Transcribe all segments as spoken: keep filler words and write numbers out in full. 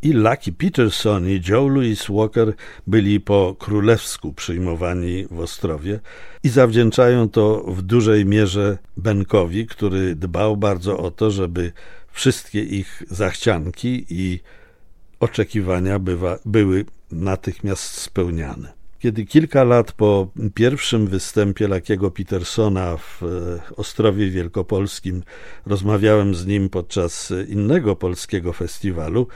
I Lucky Peterson i Joe Louis Walker byli po królewsku przyjmowani w Ostrowie i zawdzięczają to w dużej mierze Benkowi, który dbał bardzo o to, żeby wszystkie ich zachcianki i oczekiwania bywa, były natychmiast spełniane. Kiedy kilka lat po pierwszym występie Lucky'ego Petersona w Ostrowie Wielkopolskim rozmawiałem z nim podczas innego polskiego festiwalu,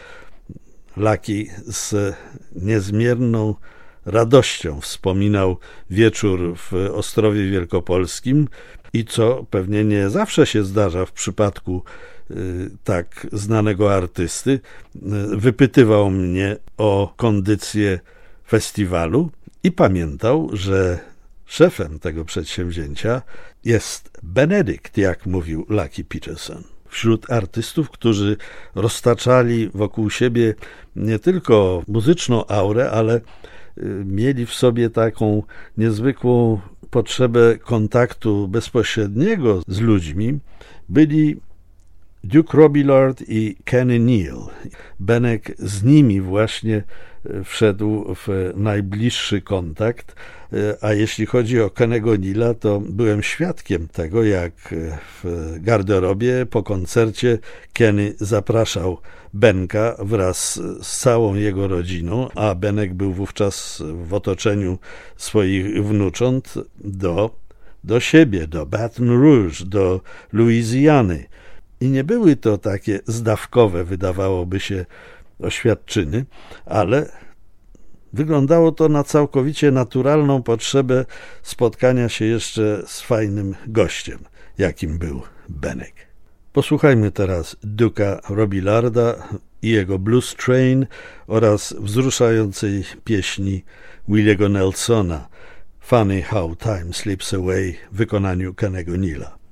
Lucky z niezmierną radością wspominał wieczór w Ostrowie Wielkopolskim i co pewnie nie zawsze się zdarza w przypadku y, tak znanego artysty, y, wypytywał mnie o kondycję festiwalu i pamiętał, że szefem tego przedsięwzięcia jest Benedict, jak mówił Lucky Peterson. Wśród artystów, którzy roztaczali wokół siebie nie tylko muzyczną aurę, ale mieli w sobie taką niezwykłą potrzebę kontaktu bezpośredniego z ludźmi, byli Duke Robillard i Kenny Neal. Benek z nimi właśnie wszedł w najbliższy kontakt, a jeśli chodzi o Kenny'ego Neala, to byłem świadkiem tego, jak w garderobie po koncercie Kenny zapraszał Benka wraz z całą jego rodziną, a Benek był wówczas w otoczeniu swoich wnucząt do, do siebie, do Baton Rouge, do Luizjany. I nie były to takie zdawkowe, wydawałoby się, oświadczyny, ale wyglądało to na całkowicie naturalną potrzebę spotkania się jeszcze z fajnym gościem, jakim był Benek. Posłuchajmy teraz Duke'a Robillarda i jego Blues Train oraz wzruszającej pieśni Williego Nelsona Funny How Time Slips Away w wykonaniu Kenny'ego Neala.